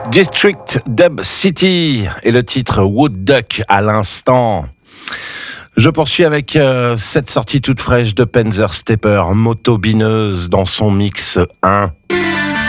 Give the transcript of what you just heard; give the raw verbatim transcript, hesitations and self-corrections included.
District Dub City et le titre Wood Duck à l'instant. Je poursuis avec euh, cette sortie toute fraîche de Panzer Stepper, moto bineuse dans son mix un.